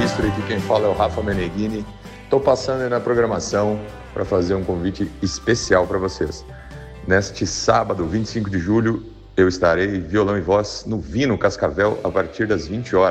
History, aqui quem fala é o Rafa Meneghini. Estou passando aí na programação para fazer um convite especial para vocês. Neste sábado, 25 de julho, eu estarei violão e voz no Vino Cascavel a partir das 20 horas.